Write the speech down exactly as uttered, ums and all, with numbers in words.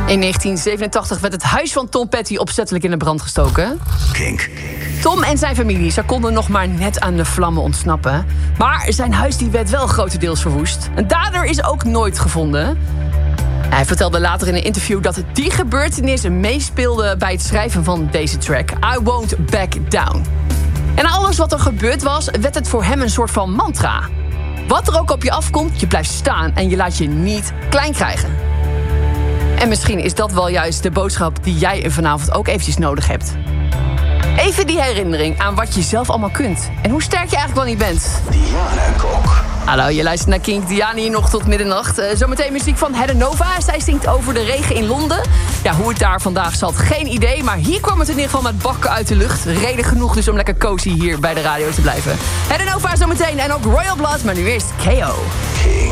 In negentien zevenentachtig werd het huis van Tom Petty opzettelijk in de brand gestoken. Kink. Tom en zijn familie, ze konden nog maar net aan de vlammen ontsnappen. Maar zijn huis die werd wel grotendeels verwoest. Een dader is ook nooit gevonden. Hij vertelde later in een interview dat die gebeurtenis meespeelde bij het schrijven van deze track, I Won't Back Down. En na alles wat er gebeurd was, werd het voor hem een soort van mantra. Wat er ook op je afkomt, je blijft staan en je laat je niet klein krijgen. En misschien is dat wel juist de boodschap die jij vanavond ook eventjes nodig hebt. Even die herinnering aan wat je zelf allemaal kunt. En hoe sterk je eigenlijk wel niet bent. Diana Kok. Hallo, je luistert naar Kink. Diana hier nog tot middernacht. Uh, zometeen muziek van Heather Nova. Zij zingt over de regen in Londen. Ja, hoe het daar vandaag zat, geen idee. Maar hier kwam het in ieder geval met bakken uit de lucht. Reden genoeg dus om lekker cozy hier bij de radio te blijven. Heather Nova zometeen en ook Royal Blood. Maar nu eerst K O. Kink.